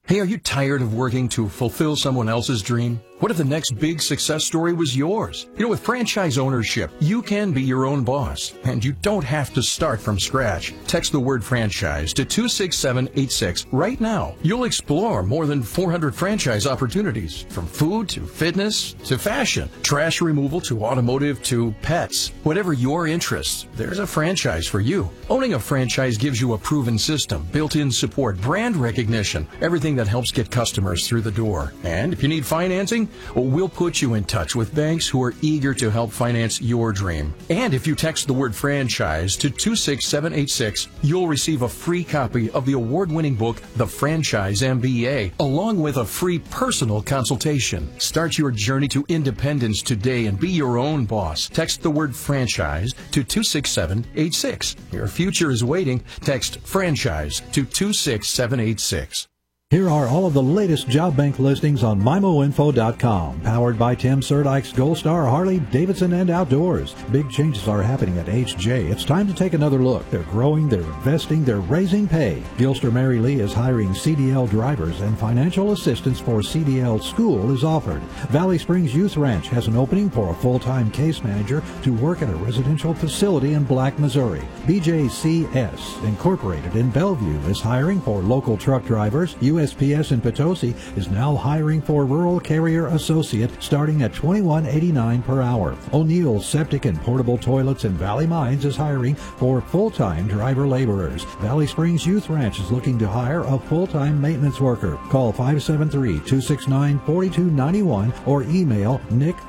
Hey, are you tired of working to fulfill someone else's dream? What if the next big success story was yours? With franchise ownership, you can be your own boss, and you don't have to start from scratch. Text the word franchise to 26786 right now. You'll explore more than 400 franchise opportunities, from food to fitness to fashion, trash removal to automotive to pets. Whatever your interests, there's a franchise for you. Owning a franchise gives you a proven system, built-in support, brand recognition, everything that helps get customers through the door. And if you need financing, we'll put you in touch with banks who are eager to help finance your dream. And if you text the word franchise to 26786, you'll receive a free copy of the award-winning book, The Franchise MBA, along with a free personal consultation. Start your journey to independence today and be your own boss. Text the word franchise to 26786. Your future is waiting. Text franchise to 26786. Here are all of the latest job bank listings on MIMOinfo.com, powered by Tim Surdyk's Gold Star Harley, Davidson, and Outdoors. Big changes are happening at HJ. It's time to take another look. They're growing, they're investing, they're raising pay. Gilster Mary Lee is hiring CDL drivers, and financial assistance for CDL school is offered. Valley Springs Youth Ranch has an opening for a full-time case manager to work at a residential facility in Black, Missouri. BJCS Incorporated in Bellevue is hiring for local truck drivers. USPS in Potosi is now hiring for rural carrier associate starting at $21.89 per hour. O'Neill Septic and Portable Toilets in Valley Mines is hiring for full-time driver laborers. Valley Springs Youth Ranch is looking to hire a full-time maintenance worker. Call 573-269-4291 or email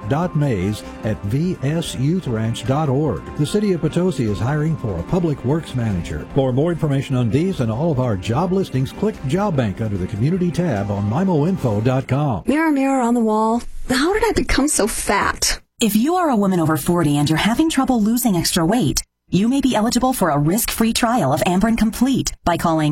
nick.mays@vsyouthranch.org. The City of Potosi is hiring for a public works manager. For more information on these and all of our job listings, click Job Bank under the Community tab on MIMOinfo.com. Mirror, mirror on the wall, how did I become so fat? If you are a woman over 40 and you're having trouble losing extra weight, you may be eligible for a risk-free trial of Amberen Complete by calling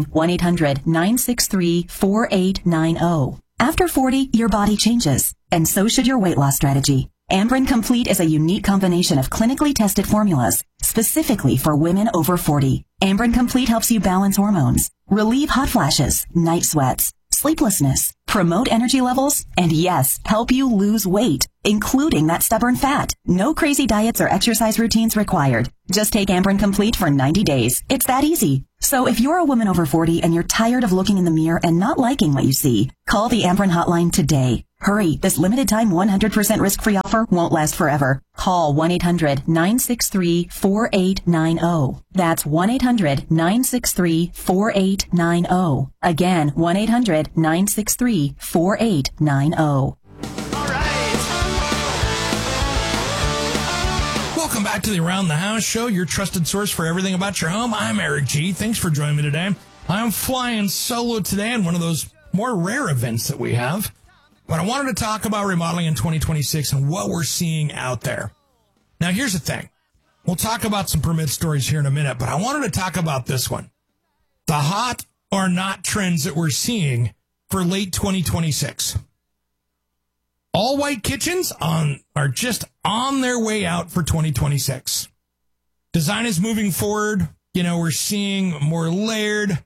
1-800-963-4890. After 40, your body changes, and so should your weight loss strategy. Amberen Complete is a unique combination of clinically tested formulas specifically for women over 40. Amberen Complete helps you balance hormones, relieve hot flashes, night sweats, sleeplessness, promote energy levels, and yes, help you lose weight, including that stubborn fat. No crazy diets or exercise routines required. Just take Amberen Complete for 90 days. It's that easy. So if you're a woman over 40 and you're tired of looking in the mirror and not liking what you see, call the Amberen hotline today. Hurry, this limited time 100% risk-free offer won't last forever. Call 1-800-963-4890. That's 1-800-963-4890. Again, 1-800-963-4890. Welcome back to the Around the House Show, your trusted source for everything about your home. I'm Eric G. Thanks for joining me today. I'm flying solo today on one of those more rare events that we have. But I wanted to talk about remodeling in 2026 and what we're seeing out there. Now, here's the thing. We'll talk about some permit stories here in a minute, but I wanted to talk about this one. The hot or not trends that we're seeing for late 2026. All white kitchens are just on their way out for 2026. Design is moving forward. We're seeing more layered,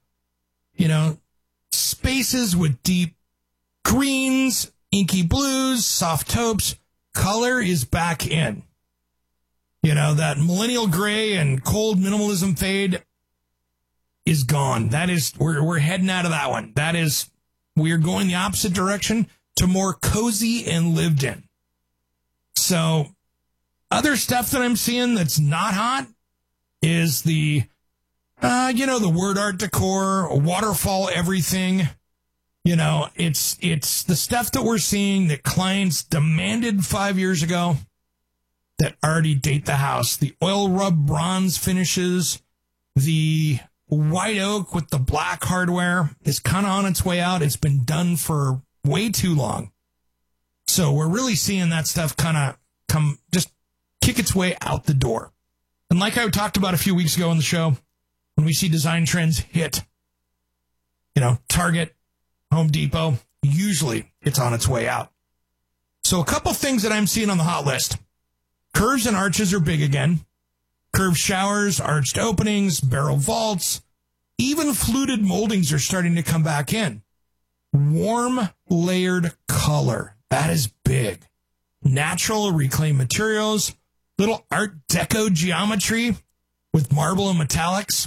spaces with deep greens, inky blues, soft taupes. Color is back in. That millennial gray and cold minimalism fade is gone. We're heading out of that one. We are going the opposite direction to more cozy and lived in. So other stuff that I'm seeing that's not hot is the word art decor, waterfall everything. It's the stuff that we're seeing that clients demanded 5 years ago that already date the house. The oil rub bronze finishes, the white oak with the black hardware is kind of on its way out. It's been done for way too long. So we're really seeing that stuff kind of just kick its way out the door. And like I talked about a few weeks ago on the show, when we see design trends hit, Target, Home Depot, usually it's on its way out. So a couple things that I'm seeing on the hot list. Curves and arches are big again. Curved showers, arched openings, barrel vaults, even fluted moldings are starting to come back in. Warm layered color. That is big. Natural reclaimed materials. Little Art Deco geometry with marble and metallics.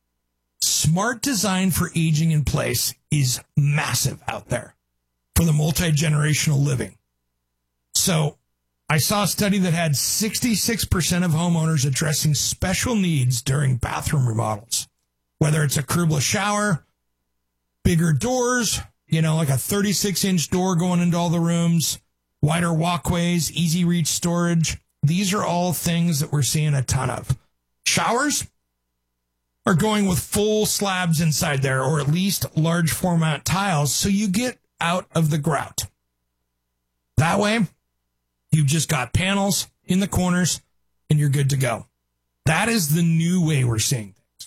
Smart design for aging in place is massive out there for the multi-generational living. So I saw a study that had 66% of homeowners addressing special needs during bathroom remodels, whether it's a curbless shower, bigger doors, like a 36-inch door going into all the rooms, wider walkways, easy reach storage. These are all things that we're seeing a ton of. Showers are going with full slabs inside there, or at least large format tiles, so you get out of the grout. That way, you've just got panels in the corners, and you're good to go. That is the new way we're seeing things.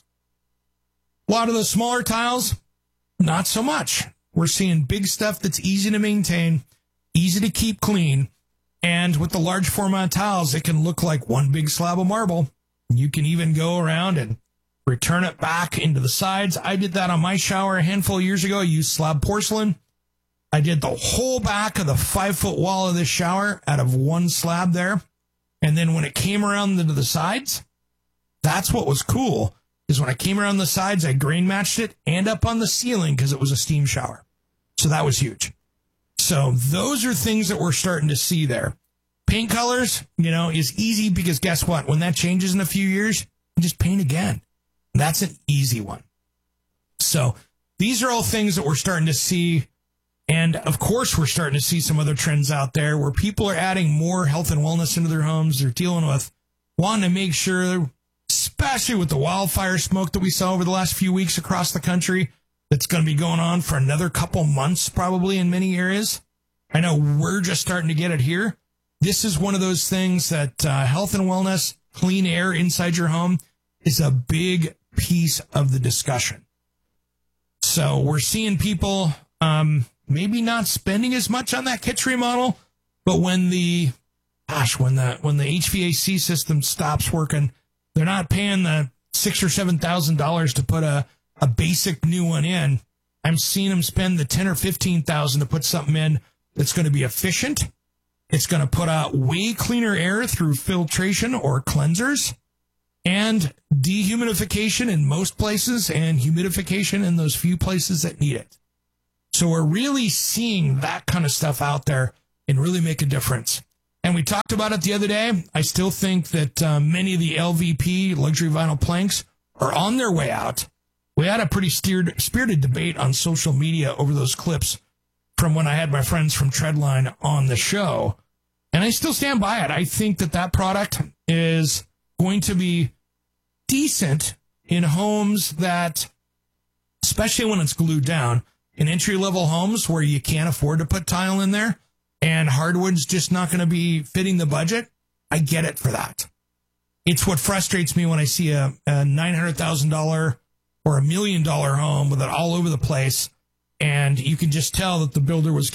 A lot of the smaller tiles, not so much. We're seeing big stuff that's easy to maintain, easy to keep clean, and with the large format tiles, it can look like one big slab of marble. You can even go around and return it back into the sides. I did that on my shower a handful of years ago. I used slab porcelain. I did the whole back of the 5-foot wall of this shower out of one slab there. And then when it came around into the sides, that's what was cool, is when I came around the sides, I grain matched it and up on the ceiling because it was a steam shower. So that was huge. So those are things that we're starting to see there. Paint colors, is easy because guess what? When that changes in a few years, you just paint again. That's an easy one. So these are all things that we're starting to see. And of course, we're starting to see some other trends out there where people are adding more health and wellness into their homes. They're dealing with wanting to make sure, especially with the wildfire smoke that we saw over the last few weeks across the country, that's going to be going on for another couple months, probably in many areas. I know we're just starting to get it here. This is one of those things that health and wellness, clean air inside your home is a big piece of the discussion. So we're seeing people maybe not spending as much on that kitchen remodel, but when the HVAC system stops working, they're not paying the $6,000 or $7,000 to put a basic new one in. I'm seeing them spend the $10,000 or $15,000 to put something in that's going to be efficient. It's going to put out way cleaner air through filtration or cleansers and dehumidification in most places and humidification in those few places that need it. So we're really seeing that kind of stuff out there and really make a difference. And we talked about it the other day. I still think that many of the LVP, luxury vinyl planks, are on their way out. We had a pretty spirited debate on social media over those clips from when I had my friends from Treadline on the show. And I still stand by it. I think that product is going to be decent in homes that, especially when it's glued down, in entry-level homes where you can't afford to put tile in there and hardwood's just not going to be fitting the budget. I get it for that. It's what frustrates me when I see a $900,000 or $1 million home with it all over the place, and you can just tell that the builder was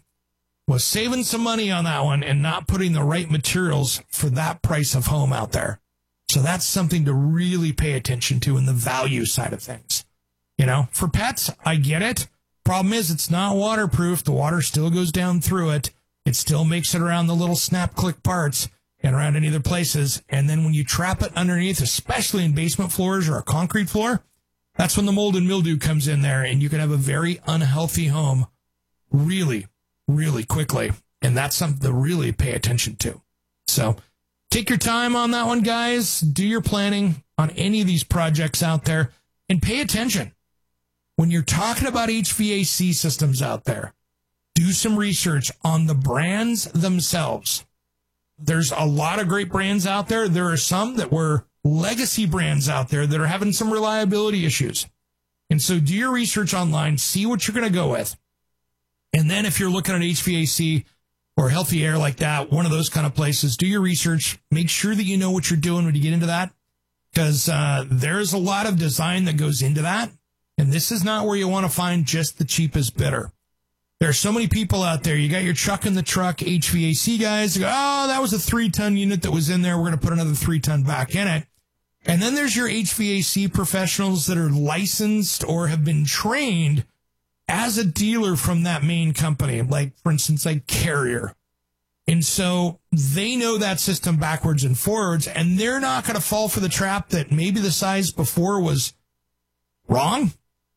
saving some money on that one and not putting the right materials for that price of home out there. So that's something to really pay attention to in the value side of things. For pets, I get it. Problem is, it's not waterproof. The water still goes down through it. It still makes it around the little snap click parts and around any other places. And then when you trap it underneath, especially in basement floors or a concrete floor, that's when the mold and mildew comes in there, and you can have a very unhealthy home really, really quickly. And that's something to really pay attention to. So take your time on that one, guys. Do your planning on any of these projects out there and pay attention. When you're talking about HVAC systems out there, do some research on the brands themselves. There's a lot of great brands out there. There are some that were legacy brands out there that are having some reliability issues. And so do your research online, see what you're going to go with. And then if you're looking at HVAC or healthy air like that, one of those kind of places, do your research. Make sure that you know what you're doing when you get into that, because there's a lot of design that goes into that. And this is not where you want to find just the cheapest bidder. There are so many people out there. You got your truck in the truck HVAC guys. Go, oh, that was a 3-ton unit that was in there. We're going to put another 3-ton back in it. And then there's your HVAC professionals that are licensed or have been trained as a dealer from that main company, like, for instance, like Carrier. And so they know that system backwards and forwards, and they're not going to fall for the trap that maybe the size before was wrong.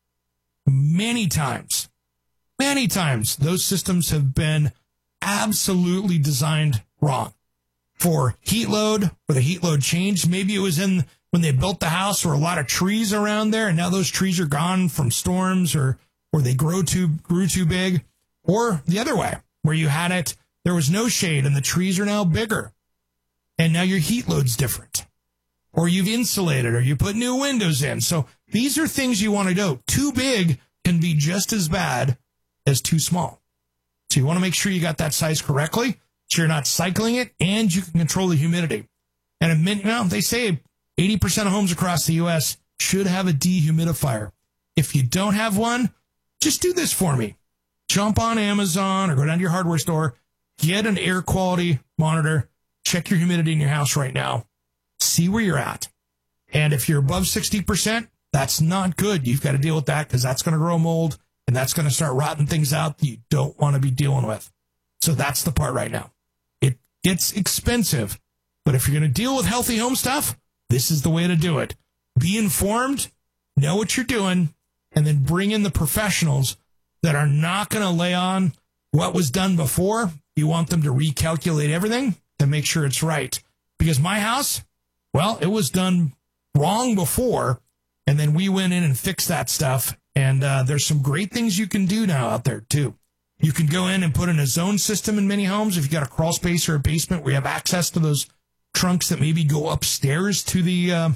Many times, those systems have been absolutely designed wrong. For heat load, or the heat load changed. Maybe it was in when they built the house, there were a lot of trees around there, and now those trees are gone from storms, or they grew too big. Or the other way, where you had it, there was no shade, and the trees are now bigger, and now your heat load's different. Or you've insulated, or you put new windows in. So these are things you want to do. Too big can be just as bad as too small. So you want to make sure you got that size correctly, so you're not cycling it, and you can control the humidity. And they say 80% of homes across the U.S. should have a dehumidifier. If you don't have one, just do this for me. Jump on Amazon or go down to your hardware store, get an air quality monitor, check your humidity in your house right now, see where you're at. And if you're above 60%, that's not good. You've got to deal with that, because that's going to grow mold, and that's going to start rotting things out that you don't want to be dealing with. So that's the part right now. It gets expensive, but if you're going to deal with healthy home stuff, this is the way to do it. Be informed, know what you're doing, and then bring in the professionals that are not going to lay on what was done before. You want them to recalculate everything to make sure it's right. Because my house, well, it was done wrong before, and then we went in and fixed that stuff. And there's some great things you can do now out there, too. You can go in and put in a zone system in many homes. If you've got a crawl space or a basement where you have access to those trunks that maybe go upstairs to the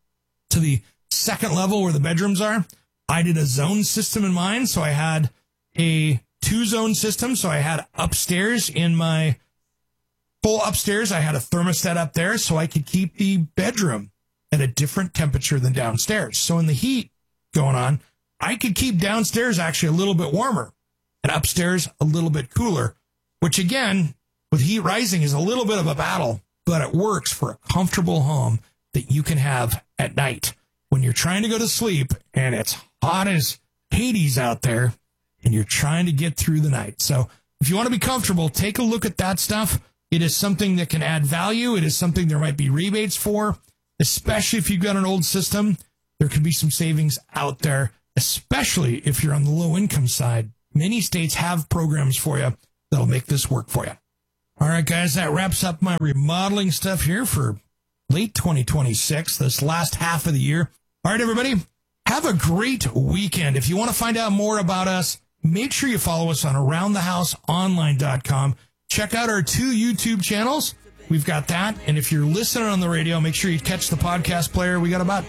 second level where the bedrooms are. I did a zone system in mine, so I had a 2-zone system. So I had upstairs in my full upstairs, I had a thermostat up there so I could keep the bedroom at a different temperature than downstairs. So in the heat going on, I could keep downstairs actually a little bit warmer and upstairs a little bit cooler, which again, with heat rising, is a little bit of a battle, but it works for a comfortable home that you can have at night when you're trying to go to sleep and it's hot as Hades out there and you're trying to get through the night. So if you want to be comfortable, take a look at that stuff. It is something that can add value. It is something there might be rebates for, especially if you've got an old system. There could be some savings out there, especially if you're on the low income side. Many states have programs for you that'll make this work for you. All right, guys, that wraps up my remodeling stuff here for late 2026, this last half of the year. All right, everybody, have a great weekend. If you want to find out more about us, make sure you follow us on AroundTheHouseOnline.com. Check out our 2 YouTube channels. We've got that. And if you're listening on the radio, make sure you catch the podcast player. We got about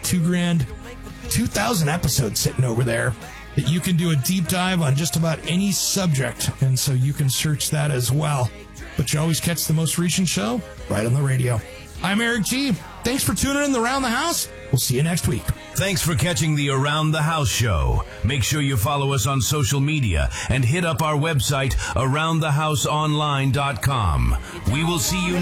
2,000 episodes sitting over there that you can do a deep dive on just about any subject. And so you can search that as well. But you always catch the most recent show right on the radio. I'm Eric G. Thanks for tuning in to Around the House. We'll see you next week. Thanks for catching the Around the House show. Make sure you follow us on social media and hit up our website, AroundTheHouseOnline.com. We will see you